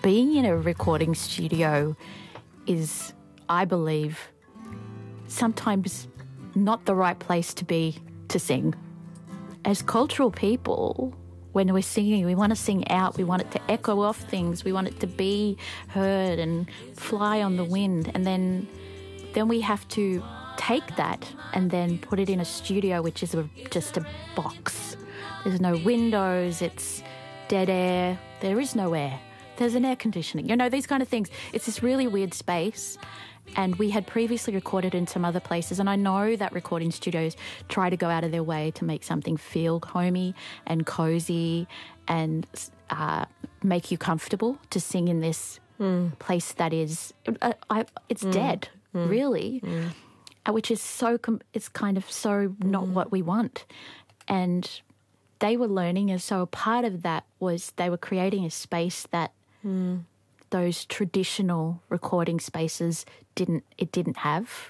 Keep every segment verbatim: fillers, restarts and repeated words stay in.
being in a recording studio is, I believe, sometimes not the right place to be to sing. As cultural people, when we're singing, we want to sing out, we want it to echo off things, we want it to be heard and fly on the wind. And then, then we have to take that and then put it in a studio, which is a, just a box. There's no windows, it's dead air, there is no air. There's an air conditioning, you know, these kind of things. It's this really weird space. And we had previously recorded in some other places, and I know that recording studios try to go out of their way to make something feel homey and cozy and uh, make you comfortable to sing in this mm. place that is, uh, I, it's mm. dead, mm. really, mm. Uh, which is so, com- it's kind of so not mm. what we want. And they were learning, and so a part of that was they were creating a space that mm. those traditional recording spaces didn't, it didn't have.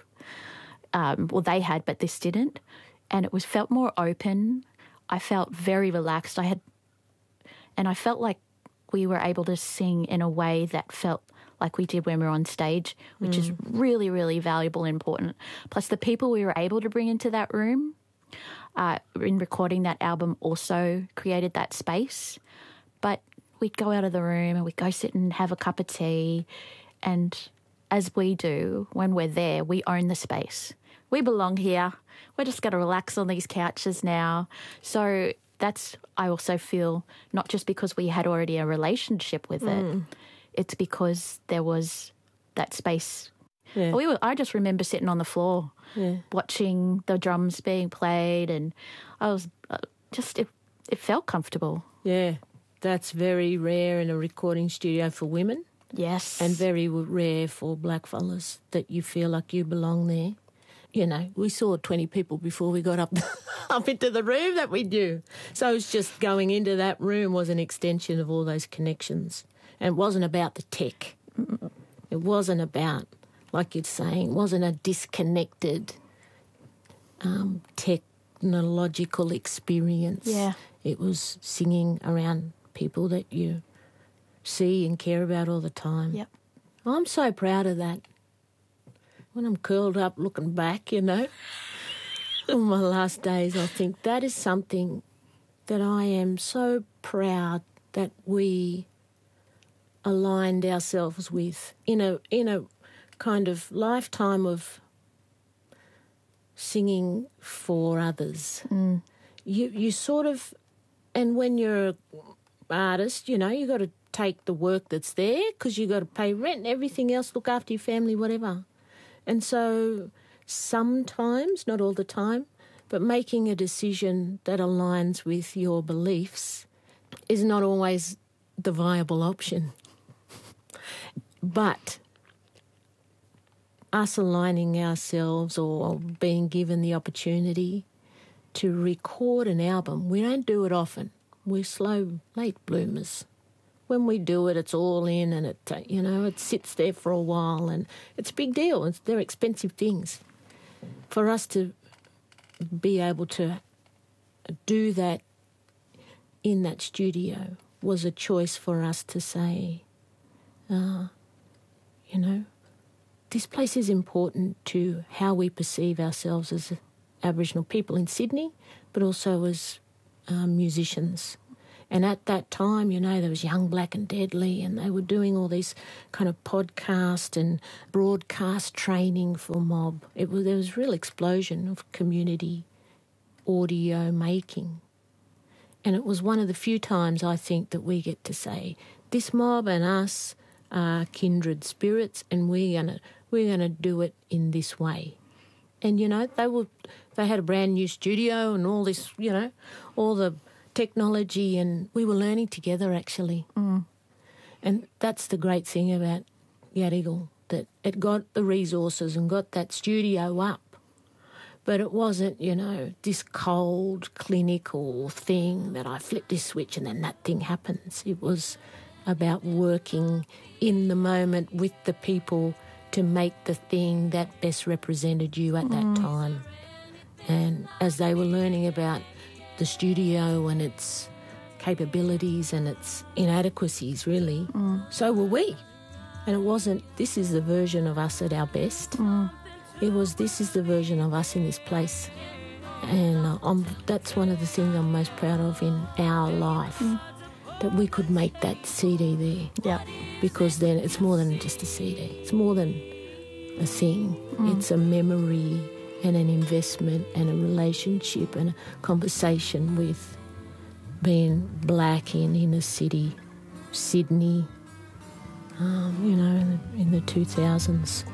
Um, well, they had, but this didn't. And it was felt more open. I felt very relaxed. I had, and I felt like we were able to sing in a way that felt like we did when we were on stage, which mm. is really, really valuable and important. Plus the people we were able to bring into that room uh, in recording that album also created that space. But we'd go out of the room and we'd go sit and have a cup of tea. And as we do when we're there, we own the space. We belong here. We're just going to relax on these couches now. So that's, I also feel, not just because we had already a relationship with mm. it, it's because there was that space. Yeah. We were, I just remember sitting on the floor yeah. watching the drums being played, and I was uh, just, it, it felt comfortable. Yeah. That's very rare in a recording studio for women. Yes. And very rare for black fellas, that you feel like you belong there. You know, we saw twenty people before we got up up into the room that we do. So it was just going into that room was an extension of all those connections. And it wasn't about the tech. It wasn't about, like you're saying, it wasn't a disconnected um, technological experience. Yeah. It was singing around people that you see and care about all the time. Yep. I'm so proud of that. When I'm curled up looking back, you know, on my last days, I think that is something that I am so proud that we aligned ourselves with in a in a kind of lifetime of singing for others. Mm. You you sort of, and when you're an artist, you know, you got to take the work that's there because you got to pay rent and everything else, look after your family, whatever. And so sometimes, not all the time, but making a decision that aligns with your beliefs is not always the viable option. But us aligning ourselves or being given the opportunity to record an album, we don't do it often. We're slow, late bloomers. When we do it, it's all in, and it, you know, it sits there for a while, and it's a big deal. It's, they're expensive things. For us to be able to do that in that studio was a choice for us to say, uh, you know, this place is important to how we perceive ourselves as Aboriginal people in Sydney, but also as um, musicians. And at that time, you know, there was Young, Black and Deadly, and they were doing all these kind of podcast and broadcast training for mob. It was, there was a real explosion of community audio making. And it was one of the few times, I think, that we get to say, this mob and us are kindred spirits, and we're gonna we're gonna do it in this way. And, you know, they were they had a brand new studio and all this, you know, all the technology, and we were learning together, actually. Mm. And that's the great thing about Gadigal, that it got the resources and got that studio up. But it wasn't, you know, this cold, clinical thing that I flip this switch and then that thing happens. It was about working in the moment with the people to make the thing that best represented you at mm. that time. And as they were learning about the studio and its capabilities and its inadequacies, really. Mm. So were we. And it wasn't, this is the version of us at our best. Mm. It was, this is the version of us in this place. And uh, I'm, that's one of the things I'm most proud of in our life, mm. that we could make that C D there. Yeah. Because then it's more than just a C D. It's more than a thing. Mm. It's a memory and an investment and a relationship and a conversation with being black in inner city, Sydney, um, you know, in the, in the two thousands.